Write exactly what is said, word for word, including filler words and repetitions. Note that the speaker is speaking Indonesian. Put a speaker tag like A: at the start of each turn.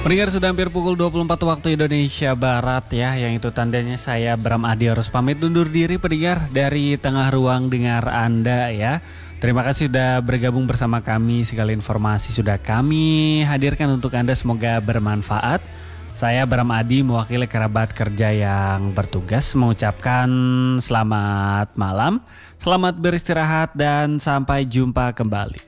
A: Pendengar, sudah hampir pukul dua puluh empat waktu Indonesia Barat ya. Yang itu tandanya saya Bram Adi harus pamit undur diri pendengar dari tengah ruang dengar Anda ya. Terima kasih sudah bergabung bersama kami. Segala informasi sudah kami hadirkan untuk Anda, semoga bermanfaat. Saya Bram Adi mewakili kerabat kerja yang bertugas mengucapkan selamat malam, selamat beristirahat dan sampai jumpa kembali.